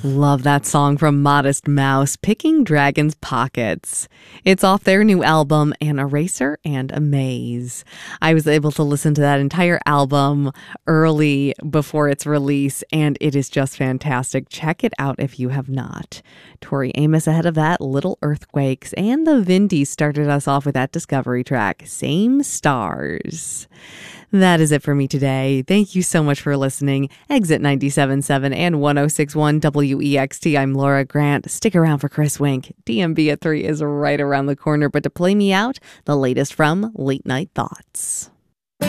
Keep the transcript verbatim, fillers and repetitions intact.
Love that song from Modest Mouse, Picking Dragon's Pockets. It's off their new album, An Eraser and a Maze. I was able to listen to that entire album early before its release, and it is just fantastic. Check it out if you have not. Tori Amos ahead of that, Little Earthquakes, and the Vindies started us off with that Discovery track, Same Stars. That is it for me today. Thank you so much for listening. Exit ninety-seven point seven and one oh six point one W E X T. I'm Laura Grant. Stick around for Chris Wink. D M B at three is right around the corner. But to play me out, the latest from Late Night Thoughts.